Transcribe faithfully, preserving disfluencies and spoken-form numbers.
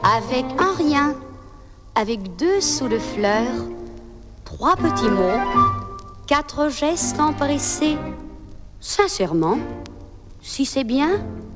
avec un rien, avec deux sous de fleurs, trois petits mots, quatre gestes empressés. Sincèrement, si c'est bien,